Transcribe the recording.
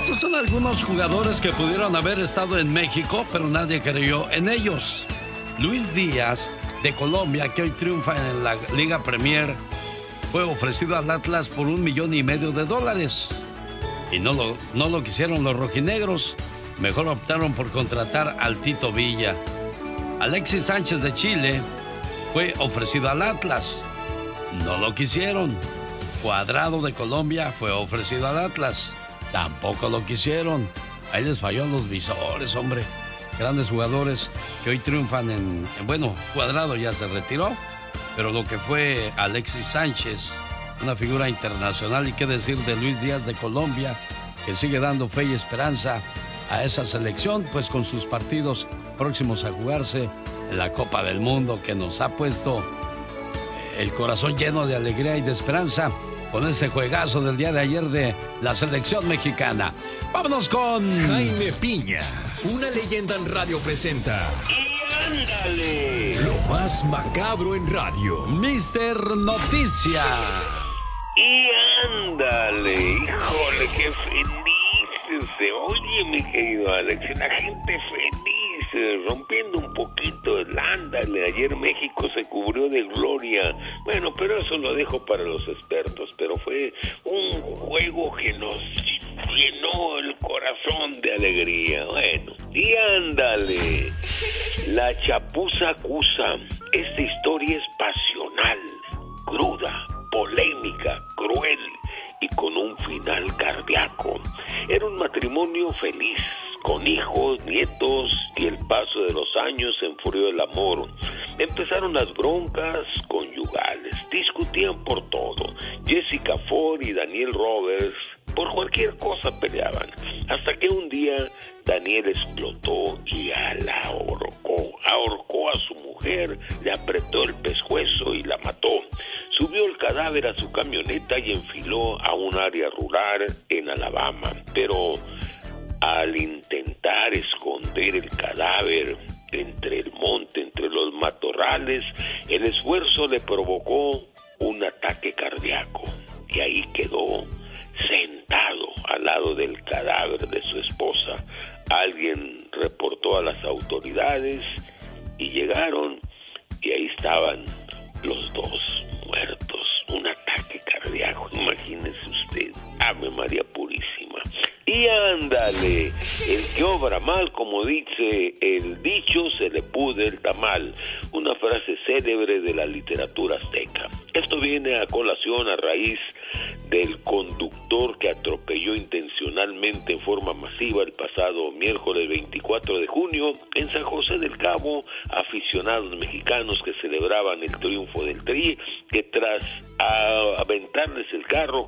Estos son algunos jugadores que pudieron haber estado en México, pero nadie creyó en ellos. Luis Díaz, de Colombia, que hoy triunfa en la Liga Premier, fue ofrecido al Atlas por $1,5 millones. Y no lo quisieron los rojinegros. Mejor optaron por contratar al Tito Villa. Alexis Sánchez de Chile fue ofrecido al Atlas. No lo quisieron. Cuadrado de Colombia fue ofrecido al Atlas. Tampoco lo quisieron. Ahí les falló a los visores, hombre. Grandes jugadores que hoy triunfan bueno, Cuadrado ya se retiró, pero lo que fue Alexis Sánchez, una figura internacional, y qué decir de Luis Díaz de Colombia, que sigue dando fe y esperanza a esa selección, pues con sus partidos próximos a jugarse en la Copa del Mundo, que nos ha puesto el corazón lleno de alegría y de esperanza con ese juegazo del día de ayer de la selección mexicana. Vámonos con Jaime Piña, una leyenda en radio presenta. ¡Y ándale! Lo más macabro en radio. Mister Noticia. ¡Y ándale! ¡Híjole, qué feliz se oye, mi querido Alex! La gente feliz, rompiendo un poquito el ándale. Ayer México se cubrió de gloria. Bueno, pero eso lo dejo para los expertos. Pero fue un juego que nos llenó el corazón de alegría. Bueno, y ándale. La chapuza acusa. Esta historia es pasional, cruda, polémica, cruel y con un final cardíaco. Era un matrimonio feliz, con hijos, nietos, y el paso de los años enfrió el amor. Empezaron las broncas conyugales, discutían por todo. Jessica Ford y Daniel Roberts por cualquier cosa peleaban, hasta que un día Daniel explotó y la ahorcó a su mujer, le apretó el pescuezo y la mató. Subió el cadáver a su camioneta y enfiló a un área rural en Alabama, pero al intentar esconder el cadáver entre el monte, entre los matorrales, el esfuerzo le provocó un ataque cardíaco y ahí quedó sentado al lado del cadáver de su esposa. Alguien reportó a las autoridades y llegaron y ahí estaban los dos muertos. Un ataque cardíaco, imagínese usted. Ave María Purísima. Y ándale, el que obra mal, como dice el dicho, se le pudre el tamal. Una frase célebre de la literatura azteca. Esto viene a colación a raíz del conductor que atropelló intencionalmente en forma masiva el pasado miércoles 24 de junio en San José del Cabo, aficionados mexicanos que celebraban el triunfo del Tri, que tras aventarles el carro